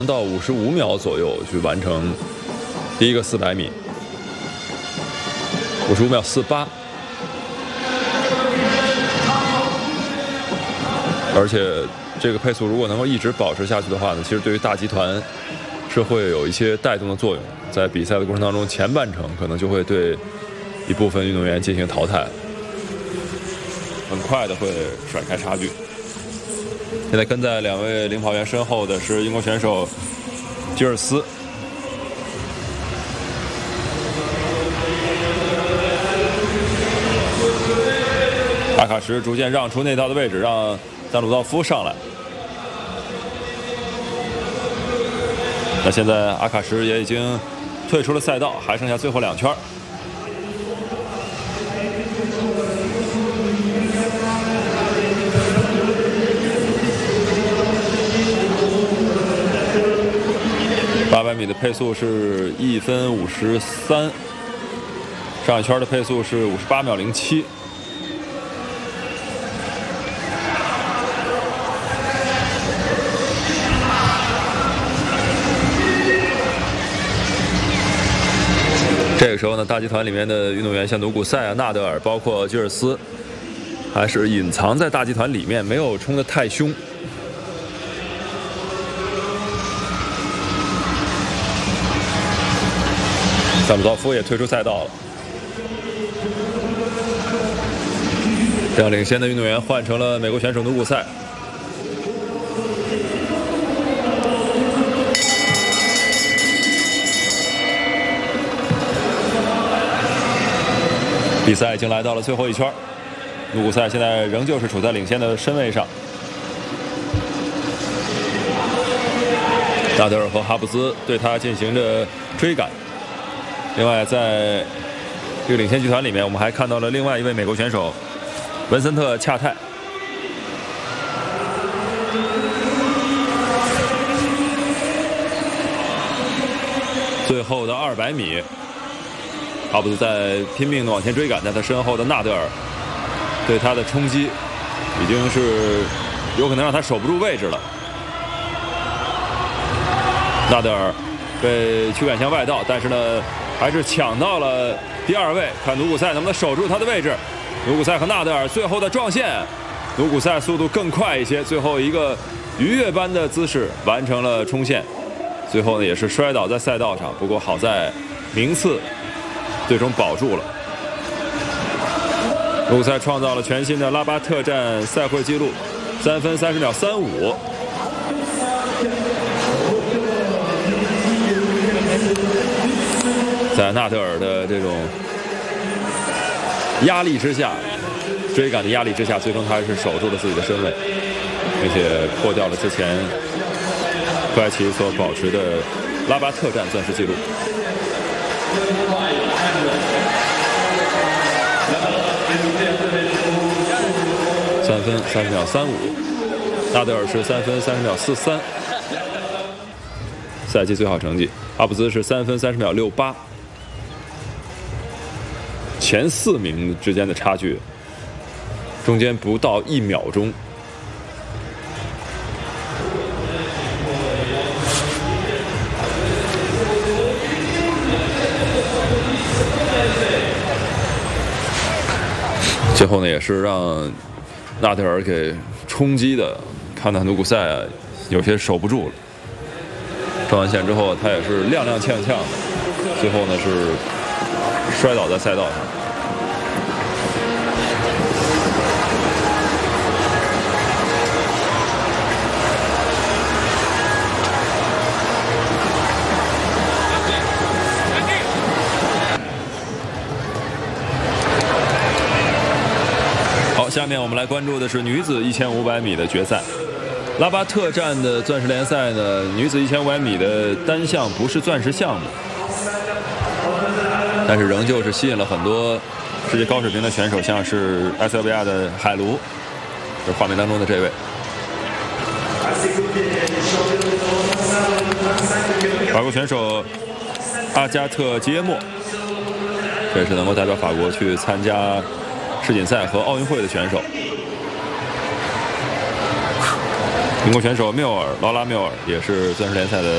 到55秒左右去完成第一个400米，55秒48。而且这个配速如果能够一直保持下去的话呢，其实对于大集团是会有一些带动的作用。在比赛的过程当中，前半程可能就会对一部分运动员进行淘汰，很快的会甩开差距。现在跟在2位领跑员身后的是英国选手吉尔斯。阿卡什逐渐让出内道的位置，让赞鲁道夫上来。那现在阿卡什也已经退出了赛道，还剩下最后2圈。800米的配速是1分53，上一圈的配速是58秒07。这个时候呢，大集团里面的运动员像努古塞啊、纳德尔，包括吉尔斯，还是隐藏在大集团里面，没有冲得太凶。赞鲁道夫也退出赛道了，这样领先的运动员换成了美国选手努古塞。比赛已经来到了最后1圈，努古塞现在仍旧是处在领先的身位上。纳德尔和哈布兹对他进行着追赶。另外，在这个领先集团里面，我们还看到了另外一位美国选手文森特·恰泰。最后的200米，哈布斯在拼命的往前追赶，在他身后的纳德尔对他的冲击已经是有可能让他守不住位置了。纳德尔被驱赶向外道，但是呢，还是抢到了第2位，看努古塞能不能守住他的位置。努古塞和纳德尔最后的撞线，努古塞速度更快一些，最后一个鱼跃般的姿势完成了冲线，最后呢也是摔倒在赛道上，不过好在名次最终保住了。努古塞创造了全新的拉巴特站赛会纪录，3分30秒35。在纳德尔的这种压力之下，追赶的压力之下，最终他还是守住了自己的身位，并且破掉了之前克莱奇所保持的拉巴特站钻石纪录。3分30秒35，纳德尔是3分30秒43，赛季最好成绩。阿布兹是3分30秒68。前4名之间的差距，中间不到1秒钟。最后呢，也是让纳德尔给冲击的，看到努古塞有些守不住了。撞完线之后，他也是踉踉跄跄的，最后呢是摔倒在赛道上。好，下面我们来关注的是女子1500米的决赛。拉巴特站的钻石联赛呢，女子1500米的单项不是钻石项目，但是仍旧是吸引了很多世界高水平的选手，像是埃塞俄比亚的海卢，就是画面当中的这位。法国选手阿加特吉耶莫，这也是能够代表法国去参加世锦赛和奥运会的选手。英国选手缪尔，劳拉缪尔也是钻石联赛的